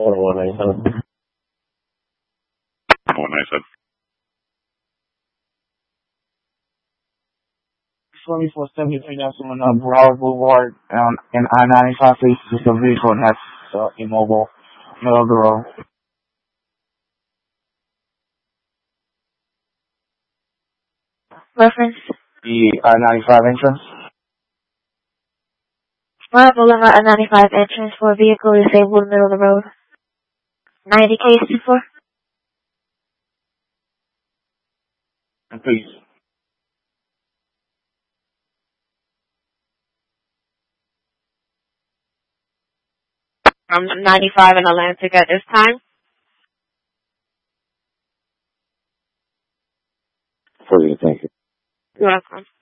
Or 197. 197. 2473, that's on Broward Boulevard in I-95 faces the vehicle and that's immobile, middle of the road. Reference? The I-95 entrance. Broward Boulevard I-95 entrance for vehicle disabled, middle of the road. 90 cases for? Please. 95 in Atlantic at this time. Brilliant, thank you. You're welcome.